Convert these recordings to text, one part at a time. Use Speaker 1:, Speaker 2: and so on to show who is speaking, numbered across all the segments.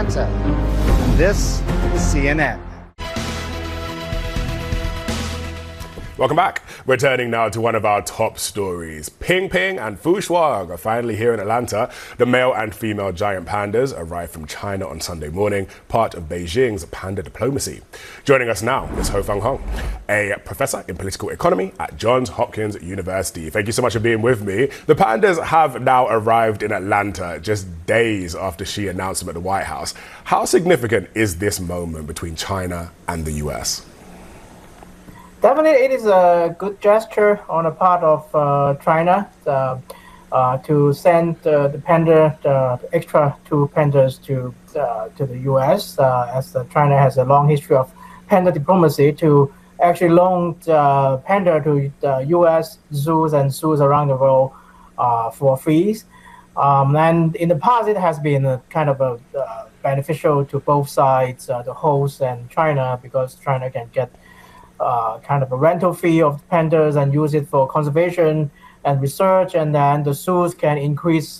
Speaker 1: Atlanta. And this is CNN.
Speaker 2: Welcome back. We're turning now to one of our top stories. Ping Ping and Fu Shuang are finally here in Atlanta. The male and female giant pandas arrived from China on Sunday morning, part of Beijing's panda diplomacy. Joining us now is Ho-Fung Hong, a professor in political economy at Johns Hopkins University. Thank you so much for being with me. The pandas have now arrived in Atlanta just days after Xi announced them at the White House. How significant is this moment between China and the US?
Speaker 3: Definitely, it is a good gesture on the part of China to send the panda, the extra two pandas to the U.S. As China has a long history of panda diplomacy, to actually loan panda to the U.S. zoos and zoos around the world for fees. And in the past, it has been kind of beneficial to both sides, the host and China, because China can get kind of a rental fee of pandas and use it for conservation and research, and then the zoos can increase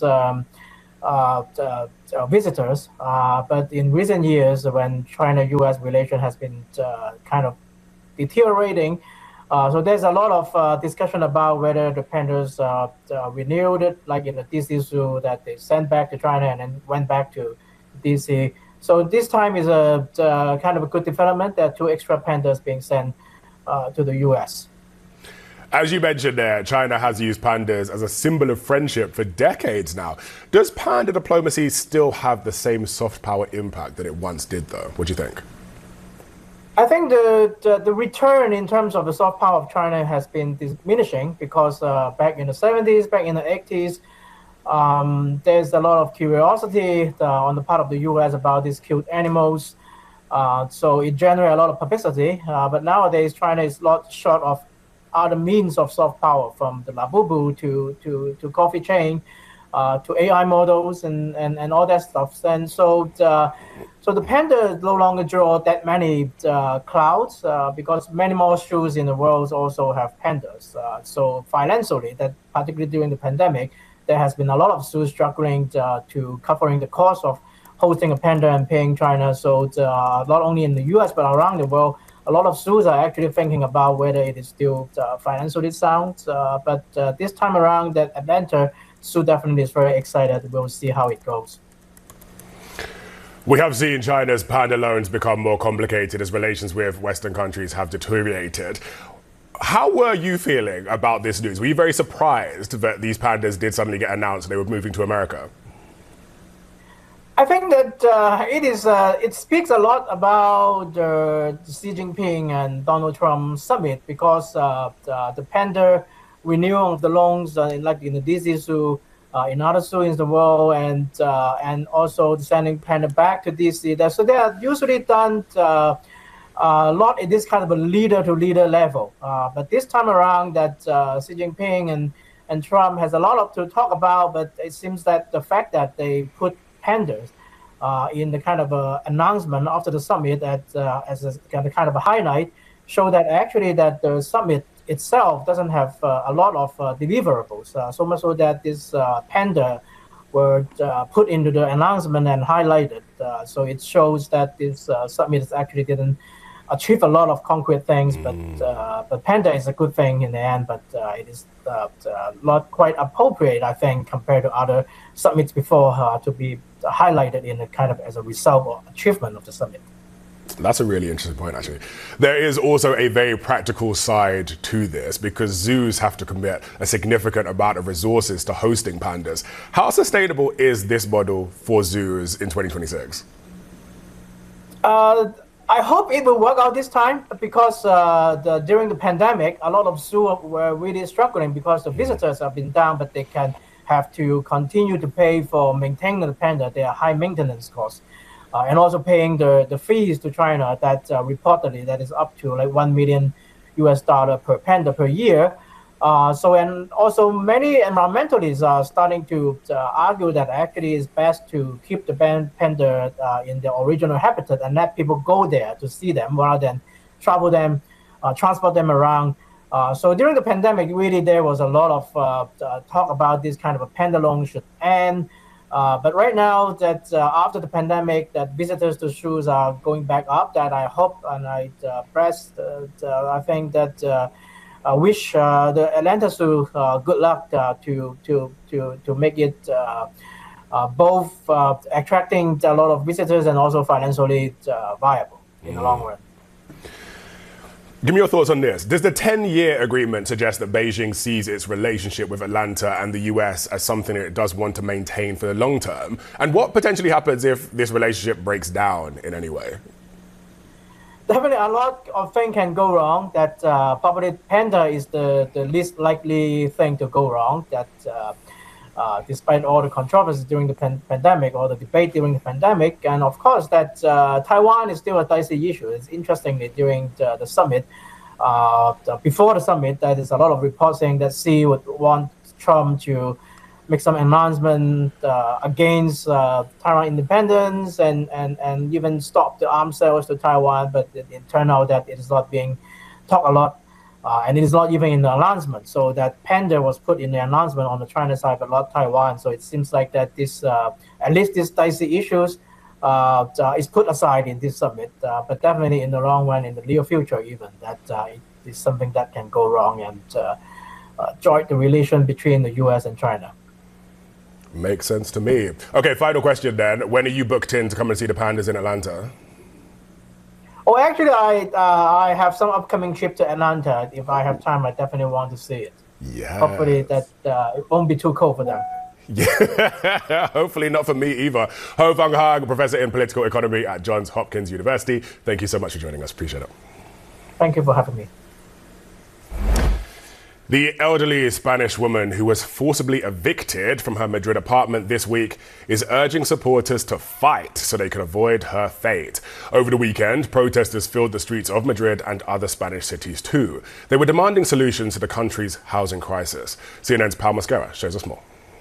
Speaker 3: visitors. But in recent years, when China-U.S. relation has been kind of deteriorating, so there's a lot of discussion about whether the pandas renewed it, like in the DC Zoo that they sent back to China and then went back to DC. So this time is a kind of a good development. There are two extra pandas being sent to the U.S.
Speaker 2: As you mentioned there, China has used pandas as a symbol of friendship for decades now. Does panda diplomacy still have the same soft power impact that it once did, though? What do you think?
Speaker 3: I think the return in terms of the soft power of China has been diminishing because back in the 70s, back in the 80s, there's a lot of curiosity on the part of the U.S. about these cute animals. So it generates a lot of publicity. But nowadays, China is a lot short of other means of soft power, from the Labubu to coffee chain, to AI models and all that stuff. And so the panda no longer draw that many crowds because many more zoos in the world also have pandas. So financially, that particularly during the pandemic, there has been a lot of zoos struggling to covering the cost of hosting a panda and paying China. So not only in the U.S. but around the world, a lot of zoos are actually thinking about whether it is still financially sound. But this time around, that Atlanta zoo definitely is very excited. We'll see how it goes.
Speaker 2: We have seen China's panda loans become more complicated as relations with Western countries have deteriorated. How were you feeling about this news? Were you very surprised that these pandas did suddenly get announced they were moving to America?
Speaker 3: I think that it speaks a lot about the Xi Jinping and Donald Trump summit, because the panda renewal of the loans, like in the DC Zoo, in other zoos in the world, and also sending panda back to DC. So they are usually done a lot in this kind of a leader-to-leader level. But this time around, that Xi Jinping and Trump has a lot to talk about. But it seems that the fact that they put pandas in the kind of announcement after the summit as a kind of a highlight, show that actually that the summit itself doesn't have a lot of deliverables. So much so that this panda were put into the announcement and highlighted. So it shows that this summit actually didn't achieve a lot of concrete things, but panda is a good thing in the end. But it is not quite appropriate, I think, compared to other summits before to be highlighted in a kind of as a result or achievement of the summit.
Speaker 2: That's a really interesting point, actually. There is also a very practical side to this, because zoos have to commit a significant amount of resources to hosting pandas. How sustainable is this model for zoos in 2026?
Speaker 3: I hope it will work out this time, because during the pandemic, a lot of zoos were really struggling because the visitors have been down, but they can have to continue to pay for maintaining the panda. They are high maintenance costs. And also paying the fees to China that reportedly that is up to like $1 million per panda per year. And also many environmentalists are starting to argue that actually it's best to keep the panda in their original habitat and let people go there to see them rather than transport them around. So during the pandemic, really there was a lot of talk about this kind of a panda loan should end. But right now, that after the pandemic, that visitors to zoos are going back up. That I hope and I I think that I wish the Atlanta Zoo good luck to make it both attracting a lot of visitors and also financially viable in the long run.
Speaker 2: Give me your thoughts on this. Does the 10-year agreement suggest that Beijing sees its relationship with Atlanta and the US as something that it does want to maintain for the long term? And what potentially happens if this relationship breaks down in any way?
Speaker 3: Definitely, a lot of things can go wrong. That probably panda is the least likely thing to go wrong. That despite all the controversies during the pandemic or the debate during the pandemic, and of course that Taiwan is still a dicey issue. It's interestingly during the summit, before the summit, there is a lot of reports saying that Xi would want Trump to make some announcement against Taiwan independence and even stop the arms sales to Taiwan, but it turned out that it is not being talked a lot. And it is not even in the announcement. So that panda was put in the announcement on the China side, but not Taiwan. So it seems like that this, at least these dicey issues, is put aside in this summit. But definitely in the long run, in the near future, even that it is something that can go wrong and join the relation between the U.S. and China.
Speaker 2: Makes sense to me. Okay, final question then. When are you booked in to come and see the pandas in Atlanta?
Speaker 3: Oh, actually, I have some upcoming trip to Atlanta. If I have time, I definitely want to see it.
Speaker 2: Yeah.
Speaker 3: Hopefully that it won't be too cold for them.
Speaker 2: Yeah, hopefully not for me either. Ho Fung Hang, professor in political economy at Johns Hopkins University. Thank you so much for joining us. Appreciate it.
Speaker 3: Thank you for having me.
Speaker 2: The elderly Spanish woman who was forcibly evicted from her Madrid apartment this week is urging supporters to fight so they can avoid her fate. Over the weekend, protesters filled the streets of Madrid and other Spanish cities too. They were demanding solutions to the country's housing crisis. CNN's Pau Mosquera shows us more.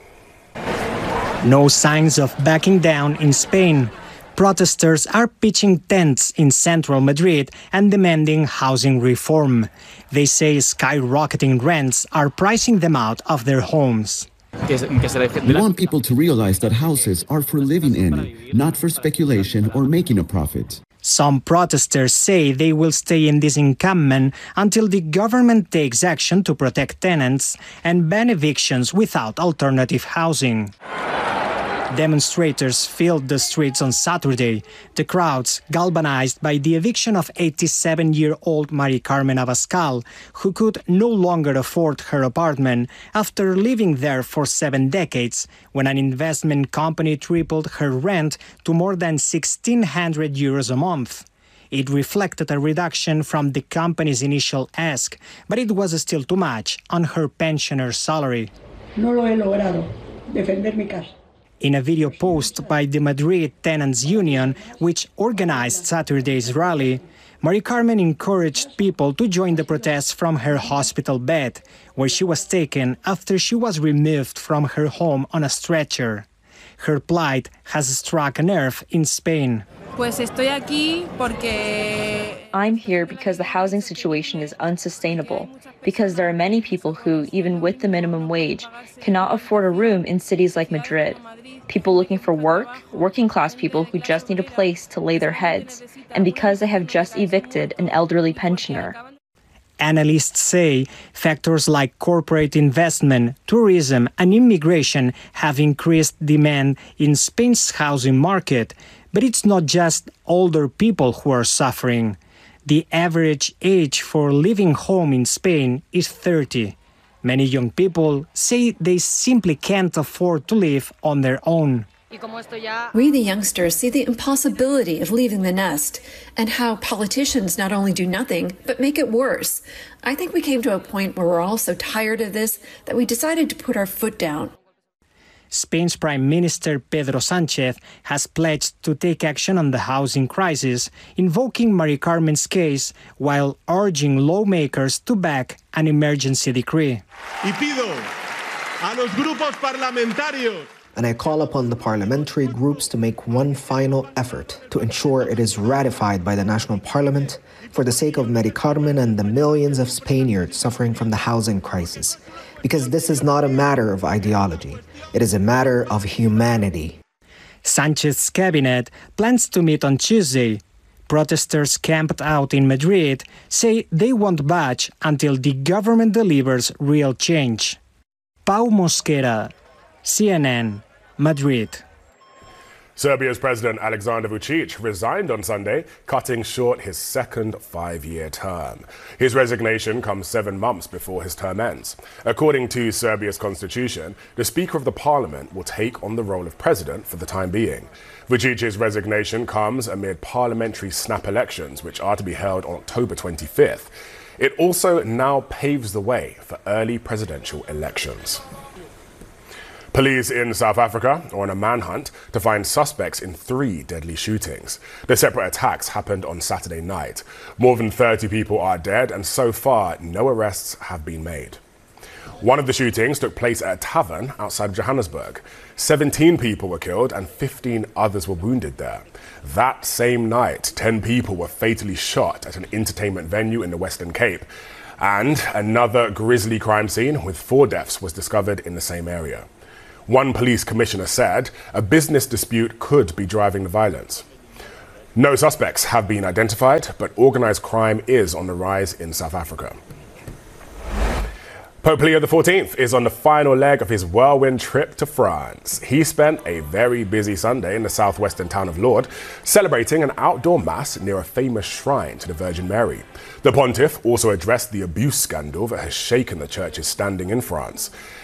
Speaker 4: No signs of backing down in Spain. Protesters are pitching tents in central Madrid and demanding housing reform. They say skyrocketing rents are pricing them out of their homes.
Speaker 5: We want people to realize that houses are for living in, not for speculation or making a profit.
Speaker 4: Some protesters say they will stay in this encampment until the government takes action to protect tenants and ban evictions without alternative housing. Demonstrators filled the streets on Saturday, the crowds galvanized by the eviction of 87-year-old Mari Carmen Abascal, who could no longer afford her apartment after living there for 7 decades, when an investment company tripled her rent to more than 1,600 euros a month. It reflected a reduction from the company's initial ask, but it was still too much on her pensioner's salary.
Speaker 6: No lo he logrado, defender mi casa.
Speaker 4: In a video post by the Madrid Tenants Union, which organized Saturday's rally, Mari Carmen encouraged people to join the protests from her hospital bed, where she was taken after she was removed from her home on a stretcher. Her plight has struck a nerve in Spain.
Speaker 7: I'm here because the housing situation is unsustainable, because there are many people who, even with the minimum wage, cannot afford a room in cities like Madrid. People looking for work, working-class people who just need a place to lay their heads, and because they have just evicted an elderly pensioner.
Speaker 4: Analysts say factors like corporate investment, tourism, and immigration have increased demand in Spain's housing market, but it's not just older people who are suffering. The average age for leaving home in Spain is 30. Many young people say they simply can't afford to live on their own.
Speaker 8: We, the youngsters, see the impossibility of leaving the nest and how politicians not only do nothing, but make it worse. I think we came to a point where we're all so tired of this that we decided to put our foot down.
Speaker 4: Spain's Prime Minister Pedro Sánchez has pledged to take action on the housing crisis, invoking Mari Carmen's case while urging lawmakers to back an emergency decree.
Speaker 9: and I call upon the parliamentary groups to make one final effort to ensure it is ratified by the National Parliament for the sake of Mary Carmen and the millions of Spaniards suffering from the housing crisis. Because this is not a matter of ideology, it is a matter of humanity.
Speaker 4: Sanchez's cabinet plans to meet on Tuesday. Protesters camped out in Madrid say they won't budge until the government delivers real change. Pau Mosquera, CNN, Madrid.
Speaker 2: Serbia's President Alexander Vučić resigned on Sunday, cutting short his second 5-year term. His resignation comes 7 months before his term ends. According to Serbia's constitution, the Speaker of the Parliament will take on the role of president for the time being. Vučić's resignation comes amid parliamentary snap elections, which are to be held on October 25th. It also now paves the way for early presidential elections. Police in South Africa are on a manhunt to find suspects in 3 deadly shootings. The separate attacks happened on Saturday night. More than 30 people are dead, and so far, no arrests have been made. One of the shootings took place at a tavern outside Johannesburg. 17 people were killed and 15 others were wounded there. That same night, 10 people were fatally shot at an entertainment venue in the Western Cape. And another grisly crime scene with 4 deaths was discovered in the same area. One police commissioner said a business dispute could be driving the violence. No suspects have been identified, but organized crime is on the rise in South Africa. Pope Leo XIV is on the final leg of his whirlwind trip to France. He spent a very busy Sunday in the southwestern town of Lourdes, celebrating an outdoor mass near a famous shrine to the Virgin Mary. The pontiff also addressed the abuse scandal that has shaken the church's standing in France.